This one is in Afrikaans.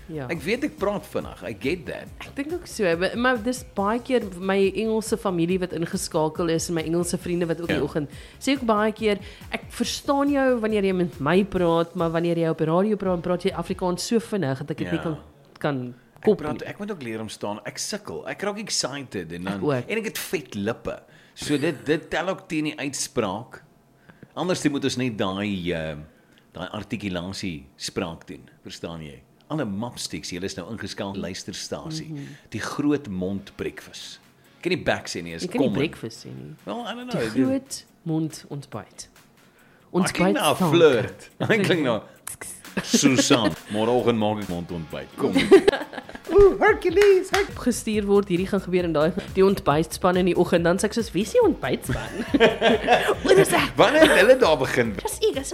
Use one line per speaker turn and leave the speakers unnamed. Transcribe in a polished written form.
Ja.
Ek weet ek praat vinnig, I get that.
Ek dink ook so, maar dis baie keer my Engelse familie wat ingeskakel is en my Engelse vriende wat ook die oggend sê ook baie keer, ek verstaan jou wanneer jy met my praat, maar wanneer jy op die radio praat jy Afrikaans so vinnig dat ek dit nie kan kop nie.
Ek moet ook leer om staan. Ek sukkel. Ek raak excited en dan
ook.
en ek het vet lippe. So dit tel ook teen die uitspraak. Anders moet ons net daai artikulasie spraak doen. Verstaan jy? Alle mapsticks, julle is nou ingeskakel luisterstasie. Die groot mond breakfast. Ek kan nie back sê nie, is
Jy kan nie
common.
breakfast sê nie.
Well, I don't know.
Die groot mond ontbyt.
Ek klink nou 'n flirt. Ek klink nou Susan, môreoggend maak ek mond ontbyt. Kom. Hercules,
gestuur word, hierdie gaan gebeur en daai die ontbytspan in die oggend, dan sê ek soos, wie is die ontbytspan? O, dis ek.
Wanneer het hulle daar begin?
Dis ek,